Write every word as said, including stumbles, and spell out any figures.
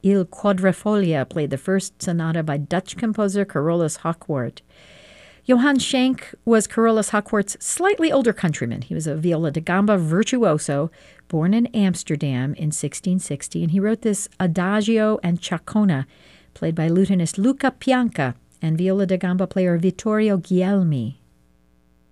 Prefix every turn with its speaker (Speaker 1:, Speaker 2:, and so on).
Speaker 1: Il Quadrifoglio played the first sonata by Dutch composer Carolus Hocquart. Johann Schenk was Carolus Hocquart's slightly older countryman. He was a viola da gamba virtuoso, born in Amsterdam in sixteen sixty, and he wrote this Adagio and Ciaccona, played by lutenist Luca Pianca and viola da gamba player Vittorio Guglielmi.